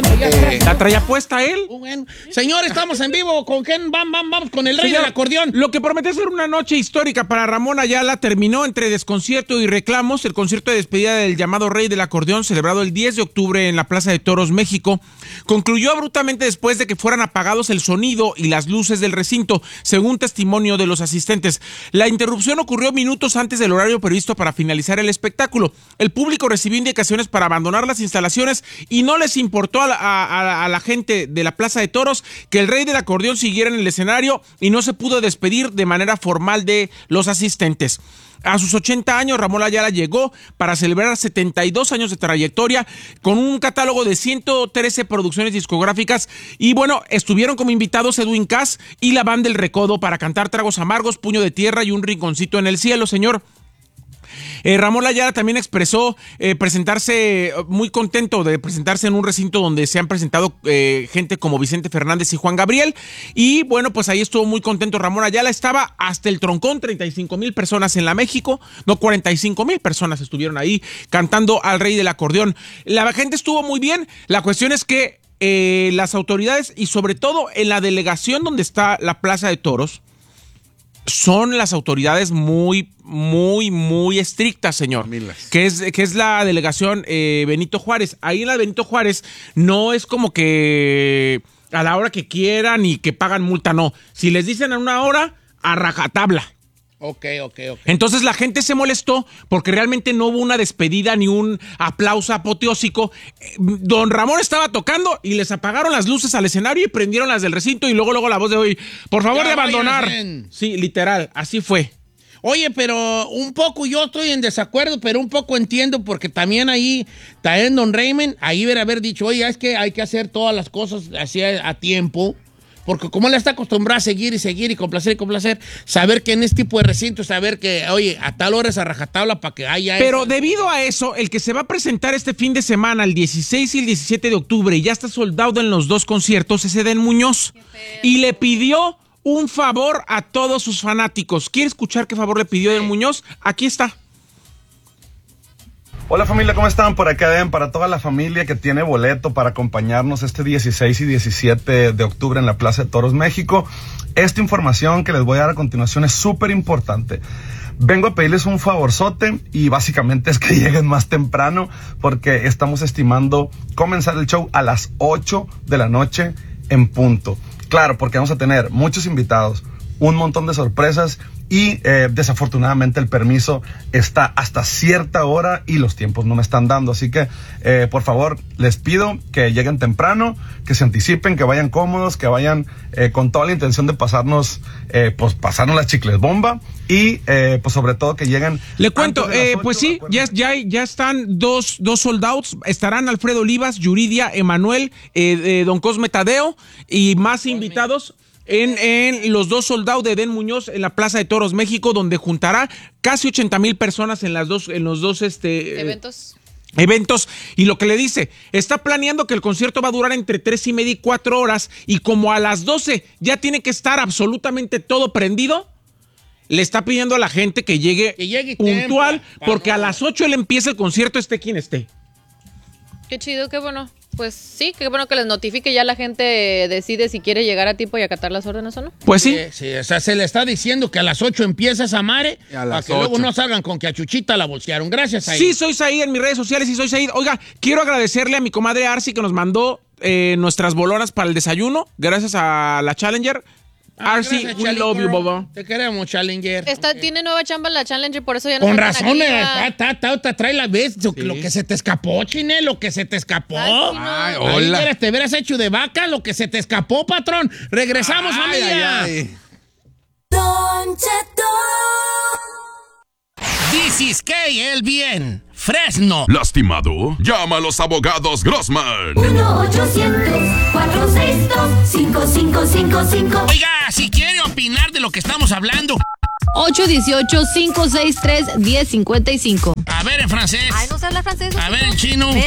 ¿La traía puesta él? Bueno. Señor, estamos en vivo. ¿Con quién? Vamos con el rey del acordeón. Lo que prometió ser una noche histórica para Ramón Ayala terminó entre desconcierto y reclamos. El concierto de despedida del llamado rey del acordeón, celebrado el 10 de octubre en la Plaza de Toros, México, concluyó abruptamente después de que fueran apagados el sonido y las luces del recinto, según testimonio de los asistentes. La interrupción ocurrió minutos antes del horario previsto para finalizar el espectáculo. El público recibió indicaciones para abandonar las instalaciones y no les importó a la gente de la Plaza de Toros que el rey del acordeón siguiera en el escenario y no se pudo despedir de manera formal de los asistentes. A sus 80 años, Ramón Ayala llegó para celebrar 72 años de trayectoria con un catálogo de 113 producciones discográficas y bueno, estuvieron como invitados Edwin Cass y la Banda El Recodo para cantar Tragos Amargos, Puño de Tierra y Un Rinconcito en el Cielo, señor. Ramón Ayala también expresó presentarse muy contento de presentarse en un recinto donde se han presentado gente como Vicente Fernández y Juan Gabriel y bueno, pues ahí estuvo muy contento Ramón Ayala, estaba hasta el troncón, 35,000 personas en la México, no, 45,000 personas estuvieron ahí cantando al rey del acordeón. La gente estuvo muy bien, la cuestión es que las autoridades y sobre todo en la delegación donde está la Plaza de Toros, son las autoridades muy estrictas, señor. Que es la delegación Benito Juárez. Ahí en la Benito Juárez no es como que a la hora que quieran y que pagan multa, no. Si les dicen a una hora, a rajatabla. Ok. Entonces la gente se molestó porque realmente no hubo una despedida ni un aplauso apoteósico. Don Ramón estaba tocando y les apagaron las luces al escenario y prendieron las del recinto y luego la voz de hoy, por favor de abandonar. Sí, literal, así fue. Oye, pero un poco yo estoy en desacuerdo, pero un poco entiendo porque también Don Raymond, ahí debe haber dicho, oye, es que hay que hacer todas las cosas así a tiempo. Porque como él está acostumbrado a seguir y complacer, saber que en este tipo de recintos, saber que, oye, a tal hora es a rajatabla para que haya... Pero debido a eso, el que se va a presentar este fin de semana, el 16 y el 17 de octubre, y ya está soldado en los dos conciertos, es Edén Muñoz. Y le pidió un favor a todos sus fanáticos. ¿Quiere escuchar qué favor le pidió Edén Muñoz? Aquí está. Hola familia, ¿cómo están? Por acá Edén, para toda la familia que tiene boleto para acompañarnos este 16 y 17 de octubre en la Plaza de Toros, México. Esta información que les voy a dar a continuación es súper importante. Vengo a pedirles un favorzote y básicamente es que lleguen más temprano porque estamos estimando comenzar el show a las 8 de la noche en punto. Claro, porque vamos a tener muchos invitados, un montón de sorpresas y desafortunadamente el permiso está hasta cierta hora y los tiempos no me están dando. Así que, por favor, les pido que lleguen temprano, que se anticipen, que vayan cómodos, que vayan con toda la intención de pasarnos las chicles bomba y, pues, sobre todo que lleguen... Le cuento, pues sí, ya están dos sold outs. Estarán Alfredo Olivas, Yuridia, Emanuel, Don Cosme Tadeo y más invitados en los dos soldados de Edén Muñoz en la Plaza de Toros, México, donde juntará casi 80,000 personas en los dos eventos. Y lo que le dice, está planeando que el concierto va a durar entre 3:30 y 4 horas y como a las 12 ya tiene que estar absolutamente todo prendido, le está pidiendo a la gente que llegue puntual, porque a las 8 él empieza el concierto, esté quien esté. Qué chido, qué bueno. Pues sí, qué bueno que les notifique, ya la gente decide si quiere llegar a tiempo y acatar las órdenes o no. Pues sí. Sí, o sea, se le está diciendo que a las 8 empieza esa mare para que luego no salgan con que a Chuchita la bolsearon. Gracias, Said. Sí, soy Said en mis redes sociales y soy Said. Oiga, quiero agradecerle a mi comadre Arcy que nos mandó nuestras bolonas para el desayuno, gracias a la Challenger. Arcy, we love you, Bobo. Te queremos, Challenger. Tiene nueva chamba en la Challenger, por eso ya no con está razón, trae la vez. Lo que se te escapó, Chine, lo que se te escapó. Ay, hola. Ay, te hubieras hecho de vaca, lo que se te escapó, patrón. Regresamos, familia. Don Cheto. This is el bien. Fresno. ¿Lastimado? Llama a los abogados Grossman. 1-800-462-5555. Oiga, si quiere opinar de lo que estamos hablando. 818-563-1055. A ver en francés. Ay, no sé hablar francés. A ver en chino.